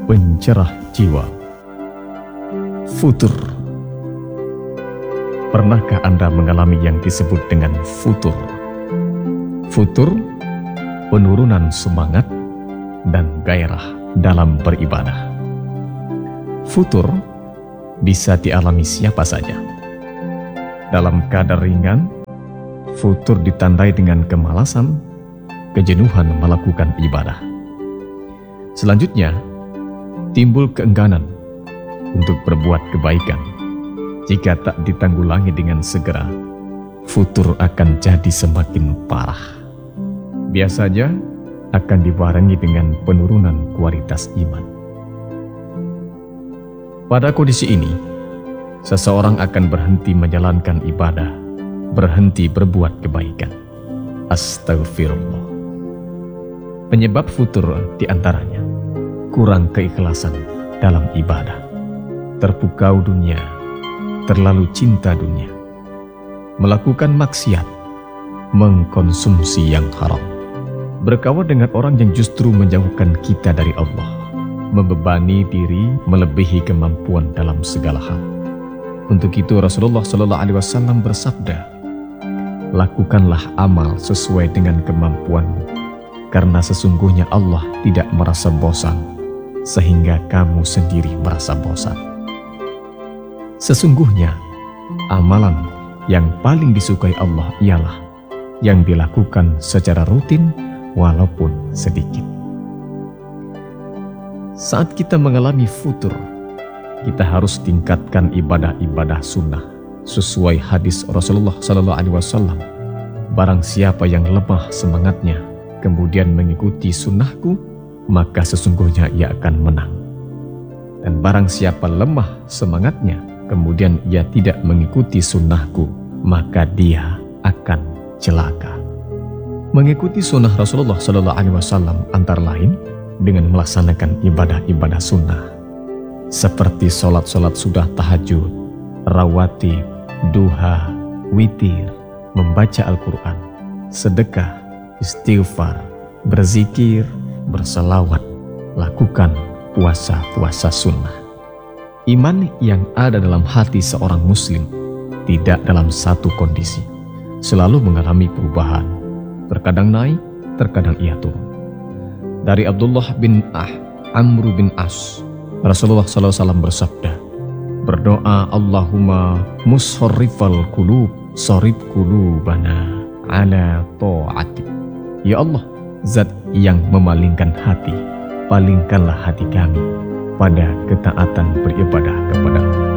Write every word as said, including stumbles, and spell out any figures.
pencerah jiwa. Futur. Pernahkah Anda mengalami yang disebut dengan futur? Futur, penurunan semangat dan gairah dalam beribadah. Futur bisa dialami siapa saja. Dalam kadar ringan, futur ditandai dengan kemalasan, kejenuhan melakukan ibadah. Selanjutnya, timbul keengganan untuk berbuat kebaikan. Jika tak ditanggulangi dengan segera, futur akan jadi semakin parah. Biasanya akan dibarengi dengan penurunan kualitas iman. Pada kondisi ini, seseorang akan berhenti menjalankan ibadah, berhenti berbuat kebaikan. Astagfirullah. Penyebab futur diantaranya kurang keikhlasan dalam ibadah, terpukau dunia, terlalu cinta dunia, melakukan maksiat, mengkonsumsi yang haram, berkawan dengan orang yang justru menjauhkan kita dari Allah, membebani diri melebihi kemampuan dalam segala hal. Untuk itu Rasulullah Shallallahu Alaihi Wasallam bersabda, lakukanlah amal sesuai dengan kemampuanmu, karena sesungguhnya Allah tidak merasa bosan, sehingga kamu sendiri merasa bosan. Sesungguhnya, amalan yang paling disukai Allah ialah yang dilakukan secara rutin walaupun sedikit. Saat kita mengalami futur, kita harus tingkatkan ibadah-ibadah sunnah sesuai hadis Rasulullah Sallallahu Alaihi Wasallam. Barang siapa yang lemah semangatnya kemudian mengikuti sunnahku, maka sesungguhnya ia akan menang. Dan barang siapa lemah semangatnya kemudian ia tidak mengikuti sunnahku, maka dia akan celaka. Mengikuti sunnah Rasulullah Sallallahu Alaihi Wasallam antara lain dengan melaksanakan ibadah-ibadah sunnah seperti sholat-sholat sudah tahajud, rawatib, duha, witir, membaca Al-Quran, sedekah, istighfar, berzikir, berselawat, lakukan puasa-puasa sunnah. Iman yang ada dalam hati seorang muslim tidak dalam satu kondisi, selalu mengalami perubahan, terkadang naik, terkadang ia turun. Dari Abdullah bin Ah, Amr bin As, Rasulullah Sallallahu Alaihi Wasallam bersabda, berdoa, Allahumma musharrifal qulub, sarif qulubana ala ta'atik. Ya Allah, Zat yang memalingkan hati, palingkanlah hati kami pada ketaatan beribadah kepada-Mu.